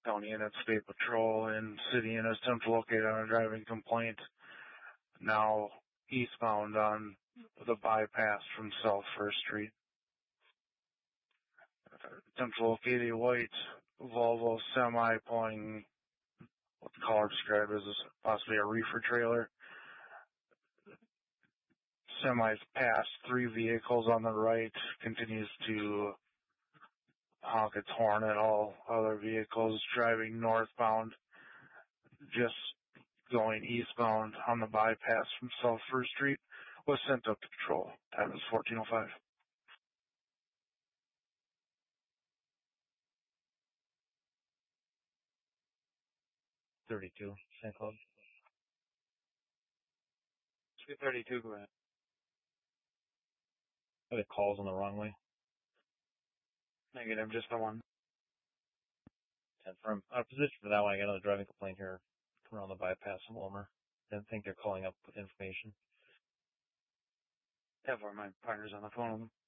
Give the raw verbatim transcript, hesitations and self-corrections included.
County Unit State Patrol and City Units attempt to locate on a driving complaint. Now eastbound on the bypass from South First Street. Attempt to locate a white Volvo semi pulling what the caller described as possibly a reefer trailer. Semi's past three vehicles on the right, continues to honk its horn at all other vehicles driving northbound, just going eastbound on the bypass from South First Street, was sent up to patrol. Time is fourteen oh five. thirty-two, Saint Cloud. two thirty-two, go ahead. Are the calls on the wrong way? Negative, just the one. Confirm. Out of position for that one, I got another driving complaint here around the bypass in Wilmer. I think they're calling up with information. Have one of my partners on the phone with them.